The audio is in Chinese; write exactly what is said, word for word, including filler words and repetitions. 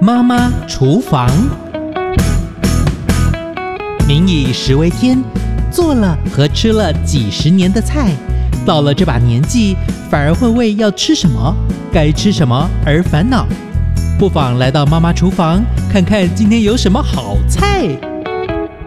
妈妈厨房。民以食为天，做了和吃了几十年的菜，到了这把年纪，反而会为要吃什么、该吃什么而烦恼。不妨来到妈妈厨房，看看今天有什么好菜。